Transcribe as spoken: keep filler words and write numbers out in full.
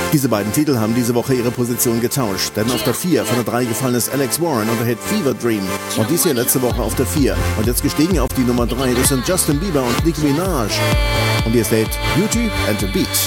Diese beiden Titel haben diese Woche ihre Position getauscht, denn auf der vier von der drei gefallen ist Alex Warren und der Hit Fever Dream und dies hier letzte Woche auf der vier und jetzt gestiegen auf die Nummer drei, das sind Justin Bieber und Nicki Minaj und hier ist der Hit Beauty and the Beat.